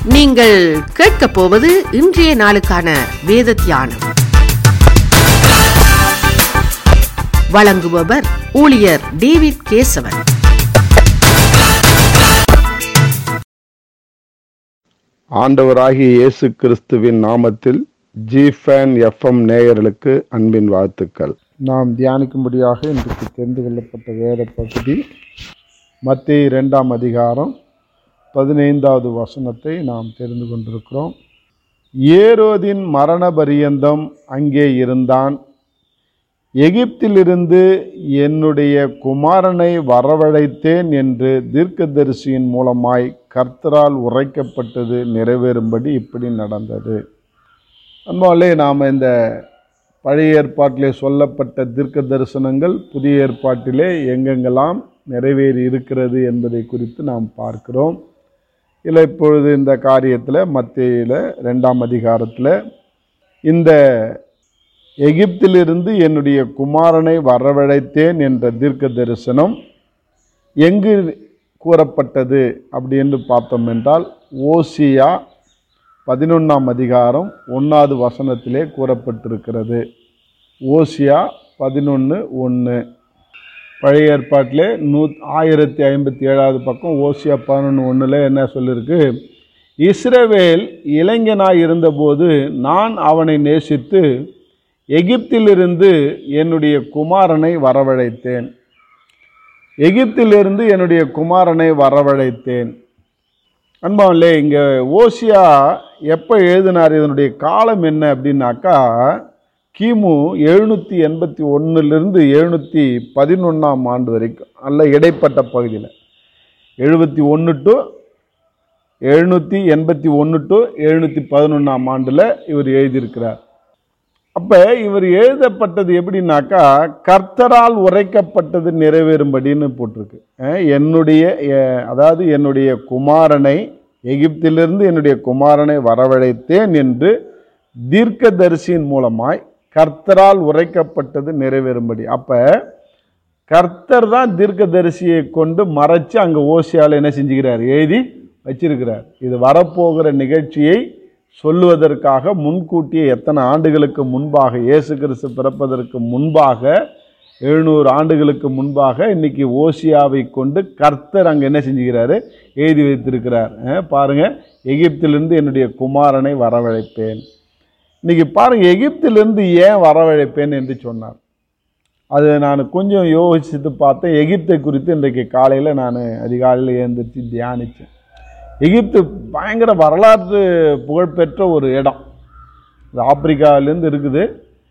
நீங்கள் கேட்கப் போவது இன்றைய நாளுக்கான வேத தியானம். வழங்குபவர் ஊழியர் டேவிட் கேசவன். ஆண்டவராகிய இயேசு கிறிஸ்துவின் நாமத்தில் ஜிஃபேன் FM நேயர்களுக்கு அன்பின் வாழ்த்துக்கள். நாம் தியானிக்கும்படியாக இன்றைக்கு தெரிந்து கொள்ளப்பட்ட வேத பகுதி மத்தேயு 2ஆம் அதிகாரம் 15வது வசனத்தை நாம் தெரிந்து கொண்டிருக்கிறோம். ஏரோதின் மரண பரியந்தம் அங்கே இருந்தான். எகிப்திலிருந்து என்னுடைய குமாரனை வரவழைத்தேன் என்று தீர்க்கதரிசியின் மூலமாய் கர்த்தரால் உரைக்கப்பட்டது நிறைவேறும்படி இப்படி நடந்தது. அன்பாலே நாம் இந்த பழைய ஏற்பாட்டிலே சொல்லப்பட்ட தீர்க்க தரிசனங்கள் புதிய ஏற்பாட்டிலே எங்கெங்கெல்லாம் நிறைவேறி இருக்கிறது என்பதை குறித்து நாம் பார்க்கிறோம். இல்லை இப்பொழுது இந்த காரியத்தில் மத்தேயுல 2ஆம் அதிகாரத்தில் இந்த எகிப்திலிருந்து என்னுடைய குமாரனை வரவழைத்தேன் என்ற தீர்க்க தரிசனம் எங்கு கூறப்பட்டது அப்படி என்று பார்த்தோம் என்றால் ஓசியா 11ஆம் அதிகாரம் 1வது வசனத்திலே கூறப்பட்டிருக்கிறது. ஓசியா 11:1. பழைய ஏற்பாட்டிலே 1057வது பக்கம் ஓசியா 11:1 என்ன சொல்லியிருக்கு? இஸ்ரவேல் இளைஞனாய் இருந்தபோது நான் அவனை நேசித்து எகிப்திலிருந்து என்னுடைய குமாரனை வரவழைத்தேன். எகிப்திலிருந்து என்னுடைய குமாரனை வரவழைத்தேன். அன்பாவிலே இங்கே ஓசியா எப்போ எழுதினார்? இதனுடைய காலம் என்ன அப்படின்னாக்கா கிமு 781 711ஆம் ஆண்டு வரைக்கும், அல்ல இடைப்பட்ட பகுதியில் 781 to 711 ஆண்டில் இவர் எழுதியிருக்கிறார். அப்போ இவர் எழுதப்பட்டது எப்படின்னாக்கா கர்த்தரால் உரைக்கப்பட்டது நிறைவேறும்படின்னு போட்டிருக்கு. என்னுடைய குமாரனை எகிப்திலிருந்து என்னுடைய குமாரனை வரவழைத்தேன் என்று தீர்க்கதரிசியின் மூலமாய் கர்த்தரால் உரைக்கப்பட்டது நிறைவேறும்படி. அப்போ கர்த்தர் தான் தீர்க்கதரிசியை கொண்டு மறைச்சு அங்கே ஓசியாவில் என்ன செஞ்சுக்கிறார்? எழுதி வச்சிருக்கிறார். இது வரப்போகிற நிகழ்ச்சியை சொல்லுவதற்காக முன்கூட்டியே எத்தனை ஆண்டுகளுக்கு முன்பாக, இயேசு கிறிஸ்து பிறப்பதற்கு முன்பாக 700 ஆண்டுகளுக்கு முன்பாக இன்னைக்கு ஓசியாவை கொண்டு கர்த்தர் அங்கே என்ன செஞ்சுக்கிறாரு? எழுதி வைத்திருக்கிறார். பாருங்கள், எகிப்திலிருந்து என்னுடைய குமாரனை வரவழைப்பேன். இன்றைக்கி பாருங்கள், எகிப்திலிருந்து ஏன் வரவழைப்பேன் என்று சொன்னார். அது நான் கொஞ்சம் யோசித்து பார்த்தேன். எகிப்தை குறித்து இன்றைக்கு காலையில் நான் அதிகாலையில் எழுந்திரிச்சு தியானித்தேன். எகிப்து பயங்கர வரலாற்று புகழ்பெற்ற ஒரு இடம். இது ஆப்பிரிக்காவிலேருந்து இருக்குது.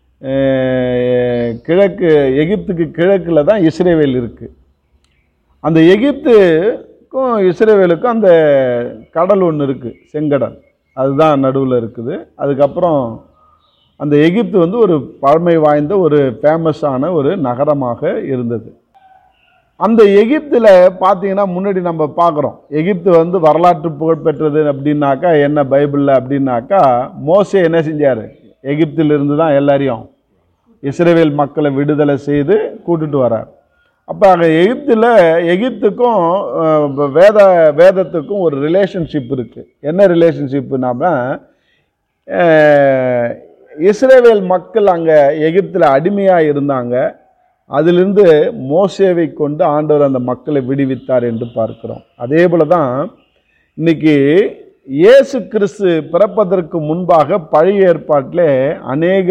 கிழக்கு எகிப்துக்கு கிழக்கில் தான் இஸ்ரேவேல் இருக்குது. அந்த எகிப்துக்கும் இஸ்ரேவேலுக்கும் அந்த கடல் ஒன்று இருக்குது, செங்கடல், அதுதான் நடுவில் இருக்குது. அதுக்கப்புறம் அந்த எகிப்து ஒரு பழமை வாய்ந்த ஒரு ஃபேமஸான ஒரு நகரமாக இருந்தது. அந்த எகிப்தில் பார்த்தீங்கன்னா முன்னாடி நம்ம பார்க்குறோம், எகிப்து வரலாற்று புகழ்பெற்றது அப்படின்னாக்கா என்ன பைபிளில் அப்படின்னாக்கா மோசே என்ன செஞ்சார்? எகிப்திலிருந்து தான் எல்லாரையும் இஸ்ரவேல் மக்களை விடுதலை செய்து கூட்டுட்டு வரார். அப்போ அங்கே எகிப்துக்கும் வேதத்துக்கும் ஒரு ரிலேஷன்ஷிப் இருக்குது. என்ன ரிலேஷன்ஷிப்புனாம்னா, இஸ்ரவேல் மக்கள் அங்கே எகிப்தில் அடிமையாக இருந்தாங்க. அதிலிருந்து மோசேவை கொண்டு ஆண்டவர் அந்த மக்களை விடுவித்தார் என்று பார்க்கிறோம். அதே போல தான் இன்னைக்கு இயேசு கிறிஸ்து பிறப்பதற்கு முன்பாக பழைய ஏற்பாட்டிலே அநேக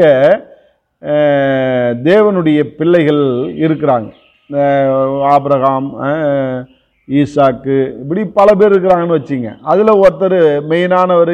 தேவனுடைய பிள்ளைகள் இருக்கிறாங்க. ஆபிரகாம், ஈசாக்கு, இப்படி பல பேர் இருக்கிறாங்கன்னு வச்சுங்க. அதில் ஒருத்தர் மெயினானவர்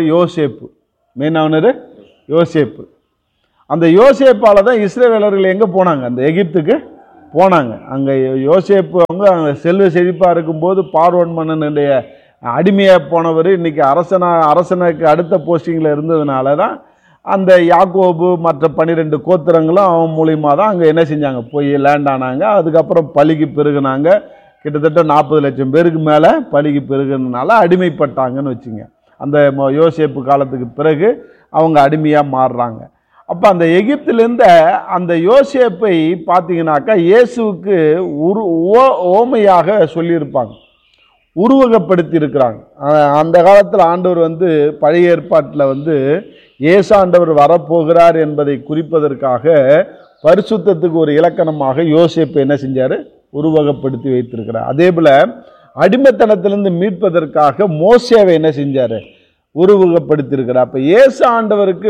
யோசேப்பு. அந்த யோசேப்பால் தான் இஸ்ரவேலர்கள் எங்கே போனாங்க? அந்த எகிப்துக்கு போனாங்க. அங்கே யோசேப்பு அங்கே செல்வ செழிப்பாக இருக்கும்போது பார்வோன் மன்னனுடைய அடிமையாக போனவர் இன்னைக்கு அரசனுக்கு அடுத்த போஸ்டிங்கில் இருந்ததுனால தான் அந்த யாக்கோபு மற்ற 12 கோத்திரங்களும் அவன் மூலியமாக தான் அங்கே என்ன செஞ்சாங்க? போய் லேண்ட் ஆனாங்க. அதுக்கப்புறம் பலிக்கு பெருகுனாங்க. கிட்டத்தட்ட 40 லட்சம் பேருக்கு மேலே பலிக்கு பெருகுனால அடிமைப்பட்டாங்கன்னு வச்சுங்க. அந்த யோசேப்பு காலத்துக்கு பிறகு அவங்க அடிமையாக மாறுறாங்க. அப்போ அந்த எகிப்திலிருந்த அந்த யோசேப்பை பார்த்தீங்கன்னாக்கா இயேசுவுக்கு ஓமையாக சொல்லியிருப்பாங்க. உருவகப்படுத்தி இருக்கிறாங்க. அந்த காலத்தில் ஆண்டவர் வந்து பழைய ஏற்பாட்டில் வந்து இயேசு ஆண்டவர் வரப்போகிறார் என்பதை குறிப்பதற்காக பரிசுத்தத்துக்கு ஒரு இலக்கணமாக யோசேப்பு என்ன செஞ்சார்? உருவகப்படுத்தி வைத்திருக்கிறார். அதே போல் அடிமைத்தனத்திலிருந்து மீட்பதற்காக மோசேவை என்ன செஞ்சார்? உருவகப்படுத்தியிருக்கிறார். அப்போ இயேசு ஆண்டவருக்கு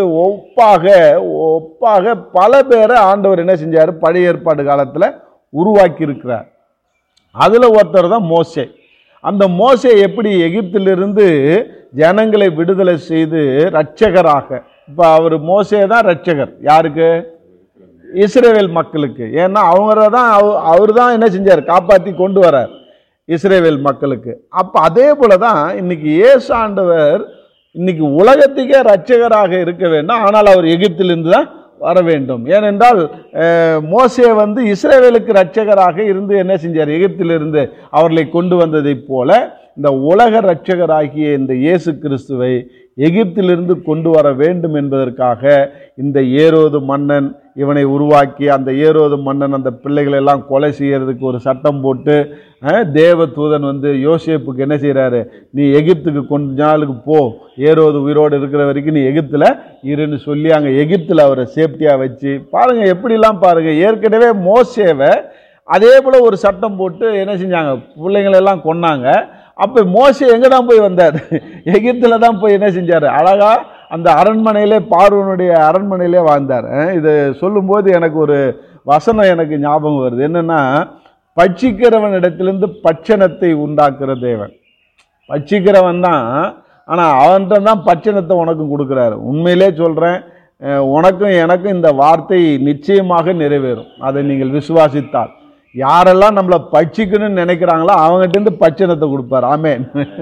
ஒப்பாக பல பேரை ஆண்டவர் என்ன செஞ்சார்? பழைய ஏற்பாடு காலத்தில் உருவாக்கி இருக்கிறார். அதில் ஒருத்தர் தான் மோசே. அந்த மோசே எப்படி எகிப்திலிருந்து ஜனங்களை விடுதலை செய்து இரட்சகராக, இப்போ அவர் மோசே தான் இரட்சகர். யாருக்கு? இஸ்ரவேல் மக்களுக்கு. ஏன்னா அவர் தான் என்ன செஞ்சார்? காப்பாற்றி கொண்டு வரார் இஸ்ரவேல் மக்களுக்கு. அப்போ அதே போல தான் இன்னைக்கு இயேசு ஆண்டவர் இன்னைக்கு உலகத்துக்கே இரட்சகராக இருக்க வேண்டும். ஆனால் அவர் எகிப்திலிருந்து தான் வர வேண்டும். ஏனென்றால் மோசே வந்து இஸ்ரவேலுக்கு இரட்சகராக இருந்து என்ன செஞ்சார்? எகிப்திலிருந்து அவர்களை கொண்டு வந்ததை போல இந்த உலக இரட்சகராகிய இந்த இயேசு கிறிஸ்துவை எகிப்திலிருந்து கொண்டு வர வேண்டும் என்பதற்காக இந்த ஏரோது மன்னன் இவனை உருவாக்கி, அந்த ஏரோது மன்னன் அந்த பிள்ளைகளை எல்லாம் கொலை செய்யறதுக்கு ஒரு சட்டம் போட்டு, தேவ தூதன் வந்து யோசேப்புக்கு என்ன செய்கிறாரு? நீ எகிப்துக்கு கொஞ்ச நாளுக்கு போ, ஏரோது உயிரோடு இருக்கிற வரைக்கும் நீ எகிப்தில் இருன்னு சொல்லி அங்கே எகிப்தில் அவரை சேஃப்டியாக வச்சு பாருங்கள். எப்படிலாம் பாருங்கள். ஏற்கனவே மோசேவை அதே போல் ஒரு சட்டம் போட்டு என்ன செஞ்சாங்க? பிள்ளைங்களெல்லாம் கொன்னாங்க. அப்போ மோசே எங்கே தான் போய் வந்தார்? எகிப்தில் தான் போய் என்ன செஞ்சார்? அழகாக அந்த அரண்மனையிலே, பார்வோனுடைய அரண்மனையிலே வாழ்ந்தார். இதை சொல்லும்போது எனக்கு ஒரு வசனம் எனக்கு ஞாபகம் வருது. என்னென்னா, பட்சிக்கிறவன் இடத்திலிருந்து பட்சணத்தை உண்டாக்குற தேவன். பட்சிக்கிறவன் தான், ஆனால் அவன்கிட்ட தான் பட்சணத்தை உனக்கும் கொடுக்குறாரு. உண்மையிலே சொல்கிறேன், உனக்கும் எனக்கும் இந்த வார்த்தை நிச்சயமாக நிறைவேறும். அதை நீங்கள் விசுவாசித்தால். யாரெல்லாம் நம்மளை பட்சிக்கணும்னு நினைக்கிறாங்களோ அவங்ககிட்ட பட்சணத்தை கொடுப்பார். ஆமேன்.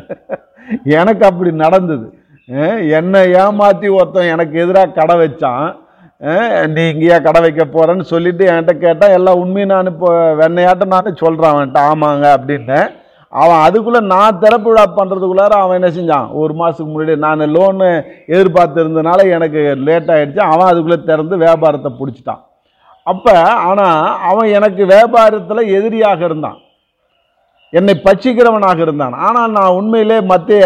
எனக்கு அப்படி நடந்தது. என்னை ஏமாற்றி ஒருத்தன் எனக்கு எதிராக கடை வச்சான். நீ இங்கேயா கடை வைக்க போகிறேன்னு சொல்லிட்டு என்கிட்ட கேட்டால் எல்லாம் உண்மையை நான் இப்போ வெண்ணையாட்டம் நானே சொல்கிறான் அவன்கிட்ட. ஆமாங்க அப்படின்னு. அவன் அதுக்குள்ளே நான் திறப்பு விழா பண்ணுறதுக்குள்ளார அவன் என்ன செஞ்சான்? ஒரு மாதத்துக்கு முன்னாடி நான் லோனு எதிர்பார்த்துருந்தனால எனக்கு லேட் ஆகிடுச்சு. அவன் அதுக்குள்ளே திறந்து வியாபாரத்தை பிடிச்சிட்டான். அப்போ ஆனால் அவன் எனக்கு வியாபாரத்தில் எதிரியாக இருந்தான், என்னை பட்சிக்கிறவனாக இருந்தான். ஆனால் நான் உண்மையிலே மத்தேயு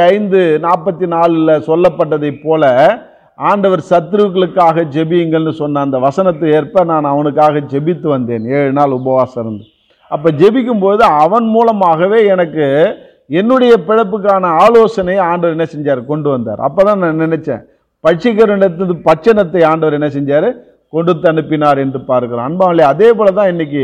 5:44 சொல்லப்பட்டதை போல ஆண்டவர் சத்துருக்களுக்காக ஜெபியுங்கள்னு சொன்ன அந்த வசனத்தை ஏற்ப நான் அவனுக்காக ஜெபித்து வந்தேன் 7 நாள் உபவாசம் இருந்து. அப்போ ஜெபிக்கும்போது அவன் மூலமாகவே எனக்கு என்னுடைய பிழப்புக்கான ஆலோசனையை ஆண்டவர் என்ன செஞ்சார்? கொண்டு வந்தார். அப்போ தான் நான் நினைச்சேன், பட்சிக்கிறவனிடத்து பட்சணத்தை ஆண்டவர் என்ன செஞ்சார்? கொடுத்து அனுப்பினார் என்று பார்க்கிறோம். அன்பாவிலே அதே போல தான் இன்னைக்கு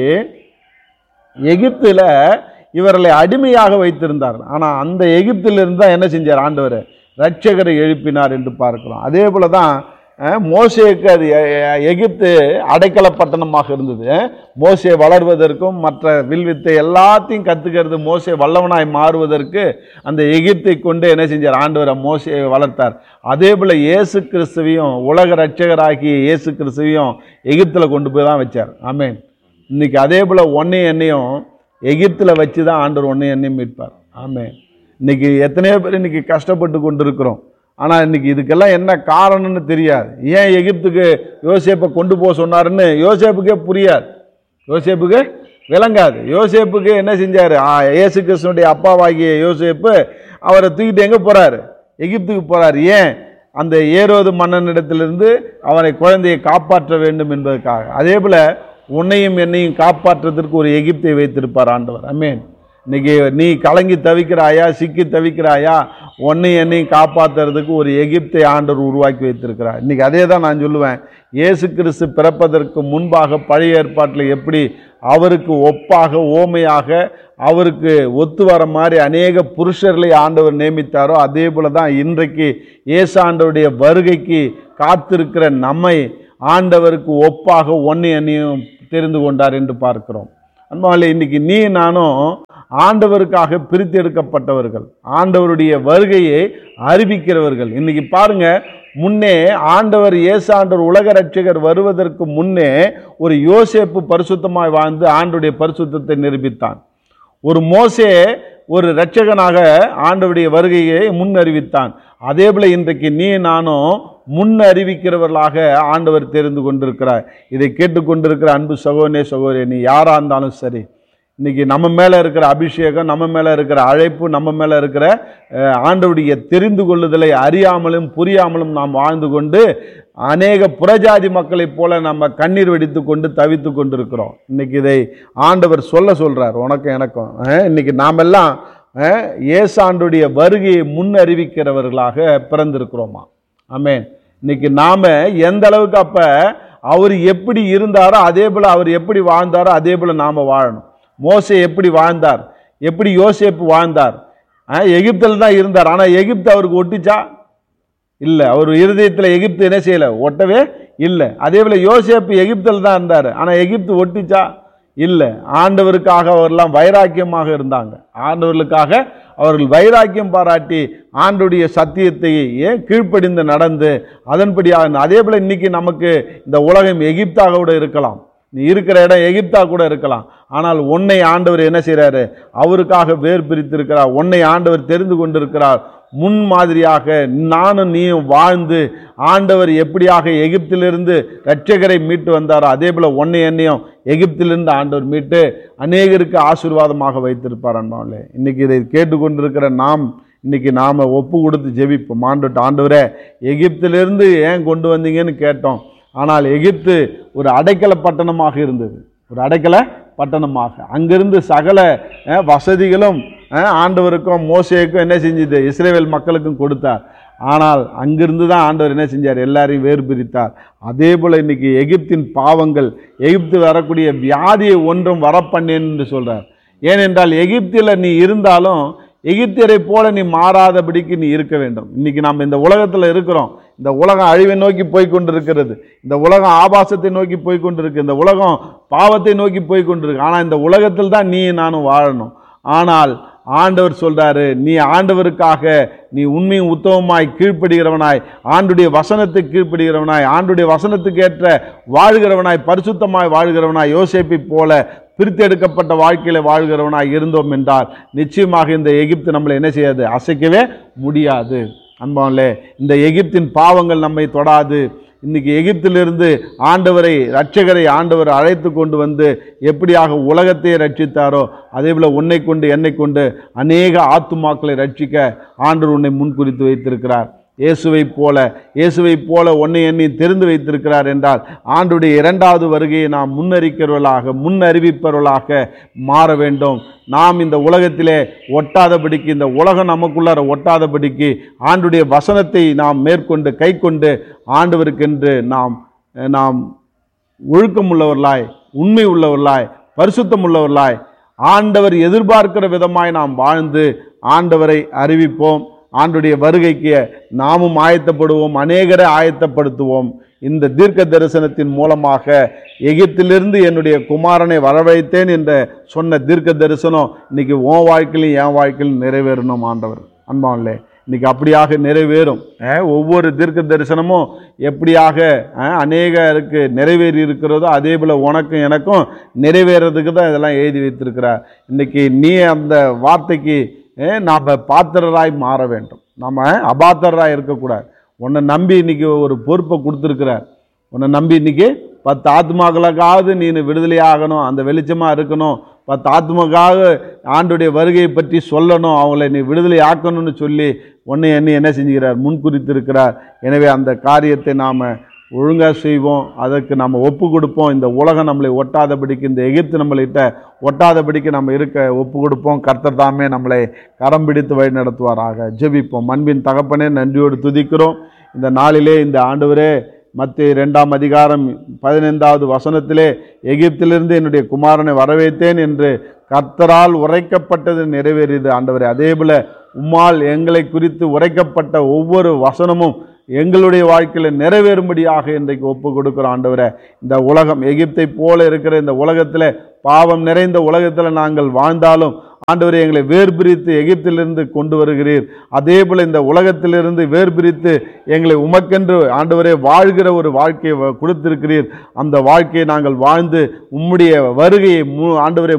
எகிப்தில் இவர்களை அடிமையாக வைத்திருந்தார். ஆனால் அந்த எகிப்திலிருந்து தான் என்ன செஞ்சார்? ஆண்டவர் இரட்சகரை எழுப்பினார் என்று பார்க்கிறோம். அதே போல தான் மோசேக்கு அது எகிப்து அடைக்கல பட்டணமாக இருந்தது. மோசே வளர்வதற்கும் மற்ற வில்வித்தை எல்லாத்தையும் கற்றுக்கிறது, மோசே வல்லவனாய் மாறுவதற்கு அந்த எகிப்தை கொண்டு என்ன செஞ்சார்? ஆண்டவர் மோசேயை வளர்த்தார். அதே போல் இயேசு கிறிஸ்துவையும், உலக இரட்சகராகிய இயேசு கிறிஸ்துவையும் எகிப்தில் கொண்டு போய் தான் வச்சார். ஆமேன். இன்னைக்கு அதே போல் ஒன்றையும் என்னையும் எகிப்தில் வச்சு தான் ஆண்டவர் ஒன்றையும் என்னையும் மீட்பார். ஆமேன். இன்னைக்கு எத்தனையோ பேர் இன்னைக்கு கஷ்டப்பட்டு கொண்டு இருக்கிறோம். ஆனால் இன்னைக்கு இதுக்கெல்லாம் என்ன காரணம்னு தெரியாது. ஏன் எகிப்துக்கு யோசேப்பை கொண்டு போக சொன்னாருன்னு யோசேப்புக்கே புரியாது, யோசேப்புக்கு விளங்காது. யோசேப்புக்கு என்ன செஞ்சார்? இயேசு கிறிஸ்துனுடைய அப்பாவாகிய யோசேப்பு அவரை தூக்கிட்டு எங்கே போகிறாரு? எகிப்துக்கு போகிறார். ஏன்? அந்த ஏரோது மன்னனிடத்திலிருந்து அவனை குழந்தையை காப்பாற்ற வேண்டும் என்பதற்காக. அதே போல் உன்னையும் என்னையும் காப்பாற்றுறதுக்கு ஒரு எகிப்தை வைத்திருப்பார் ஆண்டவர். ஆமென். இன்னைக்கு நீ கலங்கி தவிக்கிறாயா, சிக்கி தவிக்கிறாயா, உன்னையும் என்னையும் காப்பாற்றுறதுக்கு ஒரு எகிப்தை ஆண்டவர் உருவாக்கி வைத்திருக்கிறார். இன்றைக்கி அதே தான் நான் சொல்லுவேன். இயேசு கிறிஸ்து பிறப்பதற்கு முன்பாக பழைய ஏற்பாட்டில் எப்படி அவருக்கு ஒப்பாக, ஓமையாக, அவருக்கு ஒத்து வர மாதிரி அநேக புருஷர்களை ஆண்டவர் நியமித்தாரோ, அதே போல தான் இன்றைக்கு இயேசு ஆண்டவருடைய வருகைக்கு காத்திருக்கிற நம்மை ஆண்டவருக்கு ஒப்பாக ஒன்னையும் என்னையும் தெரிந்து கொண்டார் என்று பார்க்கிறோம். அன்பாலே, இன்னைக்கு நீ நானும் ஆண்டவருக்காக பிரித்து எடுக்கப்பட்டவர்கள், ஆண்டவருடைய வருகையை அறிவிக்கிறவர்கள். இன்னைக்கு பாருங்க, முன்னே ஆண்டவர் இயேசு ஆண்டவர் உலக ரட்சகர் வருவதற்கு முன்னே ஒரு யோசேப்பு பரிசுத்தமாய் வாழ்ந்து ஆண்டவருடைய பரிசுத்தத்தை நிரூபித்தான். ஒரு மோசே ஒரு இரட்சகனாக ஆண்டவருடைய வருகையை முன் அறிவித்தான். அதே போல இன்றைக்கு நீ நானும் முன் அறிவிக்கிறவர்களாக ஆண்டவர் தெரிந்து கொண்டிருக்கிறார். இதை கேட்டுக்கொண்டிருக்கிற அன்பு சகோதரனே, சகோதரி, நீ யாரா இருந்தாலும் சரி, இன்னைக்கு நம்ம மேலே இருக்கிற அபிஷேகம், நம்ம மேலே இருக்கிற அழைப்பு, நம்ம மேலே இருக்கிற ஆண்டவருடைய தெரிந்து கொள்ளுதலை அறியாமலும் புரியாமலும் நாம் வாழ்ந்து கொண்டு அநேக புறஜாதி மக்களைப் போல நம்ம கண்ணீர் வெடித்து கொண்டு தவித்து கொண்டு இருக்கிறோம். இன்னைக்கு இதை ஆண்டவர் சொல்றார் உனக்கும் எனக்கும். இன்னைக்கு நாமெல்லாம் இயேசுடைய வருகையை முன் அறிவிக்கிறவர்களாக பிறந்திருக்கிறோமா? ஆமென். இன்னைக்கு நாம எந்த அளவுக்கு அப்ப அவர் எப்படி இருந்தாரோ அதே போல, அவர் எப்படி வாழ்ந்தாரோ அதே போல நாம வாழணும். மோசே எப்படி வாழ்ந்தார், எப்படி யோசேப்பு வாழ்ந்தார்? எகிப்தில் தான் இருந்தார். ஆனா எகிப்து அவருக்கு ஒட்டிச்சா? இல்லை. அவர் இருதயத்தில் எகிப்து என்ன செய்யலை? ஒட்டவே இல்லை. அதே போல யோசேப்பு எகிப்தில் தான் இருந்தார். ஆனா எகிப்து ஒட்டிச்சா? இல்லை. ஆண்டவருக்காக அவரெல்லாம் வைராக்கியமாக இருந்தாங்க. ஆண்டவர்களுக்காக அவர்கள் வைராக்கியம் பாராட்டி ஆண்டுடைய சத்தியத்தை கீழ்ப்படிந்து நடந்து அதன்படியாக. அதே போல இன்னைக்கு நமக்கு இந்த உலகம் எகிப்தாக கூட இருக்கலாம், நீ இருக்கிற இடம் எகிப்தா கூட இருக்கலாம். ஆனால் உன்னை ஆண்டவர் என்ன செய்கிறாரு? அவருக்காக வேர் பிரித்திருக்கிறார். உன்னை ஆண்டவர் தெரிந்து கொண்டிருக்கிறார். முன்மாதிரியாக நானும் நீயும் வாழ்ந்து ஆண்டவர் எப்படியாக எகிப்திலிருந்து இரட்சகரை மீட்டு வந்தாரோ அதே போல உன்னை என்னையும் எகிப்திலிருந்து ஆண்டவர் மீட்டு அநேகருக்கு ஆசீர்வாதமாக வைத்திருப்பார். அன்பாலே, இன்னைக்கு இதை கேட்டுக்கொண்டிருக்கிற இன்னைக்கு நாம ஒப்பு கொடுத்து ஜெபிப்போம். ஆண்டவரே, எகிப்திலிருந்து ஏன் கொண்டு வந்தீங்கன்னு கேட்டோம். ஆனால் எகிப்து ஒரு அடைக்கல பட்டணமாக இருந்தது, ஒரு அடைக்கல பட்டணமாக. அங்கிருந்து சகல வசதிகளும் ஆண்டவருக்கும் மோசேக்கும் என்ன செஞ்சது? இஸ்ரவேல் மக்களுக்கும் கொடுத்தார். ஆனால் அங்கிருந்து தான் ஆண்டவர் என்ன செஞ்சார்? எல்லாரையும் வேறு பிரித்தார். அதே போல இன்னைக்கு எகிப்தின் பாவங்கள், எகிப்து வரக்கூடிய வியாதியை ஒன்றும் வரப்பண்ணேன் என்று சொல்றார். ஏனென்றால் எகிப்தில் நீ இருந்தாலும் எகிப்தியரை போல நீ மாறாதபடிக்கு நீ இருக்க வேண்டும். இன்னைக்கு நாம் இந்த உலகத்தில் இருக்கிறோம். இந்த உலகம் அழிவை நோக்கி போய்கொண்டிருக்கிறது. இந்த உலகம் ஆபாசத்தை நோக்கி போய்கொண்டிருக்கு. இந்த உலகம் பாவத்தை நோக்கி போய்கொண்டிருக்கு. ஆனால் இந்த உலகத்தில் தான் நீ நானும் வாழணும். ஆனால் ஆண்டவர் சொல்றாரு, நீ ஆண்டவருக்காக நீ உண்மையும் உத்தமமாய் கீழ்ப்படுகிறவனாய், ஆண்டுடைய வசனத்துக்கு கீழ்ப்படுகிறவனாய், ஆண்டுடைய வசனத்துக்கு ஏற்ற வாழ்கிறவனாய், பரிசுத்தமாய் வாழ்கிறவனாய், யோசேப்பை போல பிரித்தெடுக்கப்பட்ட வாழ்க்கையில வாழ்கிறவனாய் இருந்தோம் என்றால் நிச்சயமாக இந்த எகிப்து நம்மளை என்ன செய்யாது? அசைக்கவே முடியாது. அன்பாலே, இந்த எகிப்தின் பாவங்கள் நம்மை தொடாது. இன்னைக்கு எகிப்திலிருந்து ஆண்டவரை, இரட்சகரை ஆண்டவர் அழைத்து கொண்டு வந்து எப்படியாக உலகத்தையே ரட்சித்தாரோ அதே போல உன்னை கொண்டு என்னை கொண்டு அநேக ஆத்துமாக்களை ரட்சிக்க ஆண்டவர் உன்னை முன்குறித்து வைத்திருக்கிறார். இயேசுவை போல உன்னை எண்ணி தெரிந்து வைத்திருக்கிறார் என்றால் ஆண்டுடைய இரண்டாவது வருகையை நாம் முன்னறிவிப்பவர்களாக மாற வேண்டும். நாம் இந்த உலகத்திலே ஒட்டாதபடிக்கு, இந்த உலகம் நமக்குள்ளார ஒட்டாதபடிக்கு ஆண்டுடைய வசனத்தை நாம் மேற்கொண்டு கை கொண்டு ஆண்டவருக்கென்று நாம் ஒழுக்கம் உள்ளவர்களாய், உண்மை உள்ளவர்களாய், பரிசுத்தம் உள்ளவர்களாய், ஆண்டவர் எதிர்பார்க்கிற விதமாய் நாம் வாழ்ந்து ஆண்டவரை அறிவிப்போம். ஆண்டுடைய வருகைக்கு நாமும் ஆயத்தப்படுவோம், அநேகரை ஆயத்தப்படுத்துவோம். இந்த தீர்க்க தரிசனத்தின் மூலமாக எகிப்திலிருந்து என்னுடைய குமாரனை வரவழைத்தேன் என்ற சொன்ன தீர்க்க தரிசனம் இன்னைக்கு உன் வாழ்க்கையிலும் என் வாழ்க்கையிலும் நிறைவேறணும். ஆண்டவர் அன்பானே, இன்னைக்கு அப்படியாக நிறைவேறும். ஒவ்வொரு தீர்க்க தரிசனமும் எப்படியாக அநேகருக்கு நிறைவேறி இருக்கிறதோ அதே போல் உனக்கும் எனக்கும் நிறைவேறதுக்கு தான் இதெல்லாம் எழுதி வைத்திருக்கிறார். இன்னைக்கு நீ அந்த வார்த்தைக்கு நாம் பாத்திரராய் மாற வேண்டும். நம்ம அபாத்திரராய் இருக்கக்கூடாது. உன்னை நம்பி இன்னைக்கு ஒரு பொறுப்பை கொடுத்துருக்கிறார். உன்னை நம்பி இன்னைக்கு 10 ஆத்மாக்களுக்காவது நீ விடுதலை ஆகணும், அந்த வெளிச்சமாக இருக்கணும், 10 ஆத்மாக்காக ஆண்டுடைய வருகையை பற்றி சொல்லணும், அவங்களை நீ விடுதலை ஆக்கணும்னு சொல்லி உன்னை என்ன செஞ்சுக்கிறார்? முன்குறித்து இருக்கிறார். எனவே அந்த காரியத்தை நாம் ஒழுங்காக செய்வோம், அதற்கு நம்ம ஒப்பு கொடுப்போம். இந்த உலகம் நம்மளை ஒட்டாதபடிக்கு, இந்த எகிப்து நம்மளிட்ட ஒட்டாதபடிக்கு நம்ம இருக்க ஒப்பு கொடுப்போம். கர்த்தர் தாமே நம்மளை கரம் பிடித்து வழி நடத்துவாராக. ஜெபிப்போம். அன்பின் தகப்பனே, நன்றியோடு துதிக்கிறோம். இந்த நாளிலே இந்த ஆண்டவரே, மத்தேயு 2ஆம் அதிகாரம் 15வது வசனத்திலே எகிப்திலிருந்து என்னுடைய குமாரனை வரவேற்றேன் என்று கர்த்தரால் உரைக்கப்பட்டது நிறைவேறியது. ஆண்டவரே, அதே போல உம்மால் எங்களை குறித்து உரைக்கப்பட்ட ஒவ்வொரு வசனமும் எங்களுடைய வாழ்க்கையில் நிறைவேறும்படியாக இன்றைக்கு ஒப்பு கொடுக்குறோம். ஆண்டவரே, இந்த உலகம் எகிப்தை போல இருக்கிற இந்த உலகத்தில், பாவம் நிறைந்த உலகத்தில் நாங்கள் வாழ்ந்தாலும் ஆண்டவரே எங்களை வேர்பிரித்து எகிப்திலிருந்து கொண்டு வருகிறீர். அதே போல் இந்த உலகத்திலிருந்து வேர்பிரித்து எங்களை உமக்கென்று ஆண்டவரே வாழ்கிற ஒரு வாழ்க்கையை கொடுத்திருக்கிறீர். அந்த வாழ்க்கையை நாங்கள் வாழ்ந்து உம்முடைய வருகையை ஆண்டவரே